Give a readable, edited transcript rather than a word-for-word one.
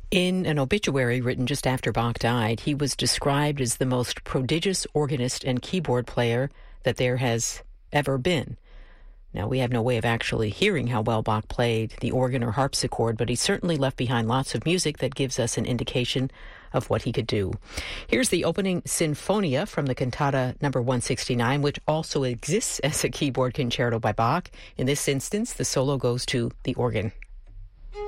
In an obituary written just after Bach died, he was described as the most prodigious organist and keyboard player that there has ever been. Now, we have no way of actually hearing how well Bach played the organ or harpsichord, but he certainly left behind lots of music that gives us an indication of what he could do. Here's the opening Sinfonia from the Cantata number 169, which also exists as a keyboard concerto by Bach. In this instance, the solo goes to the organ.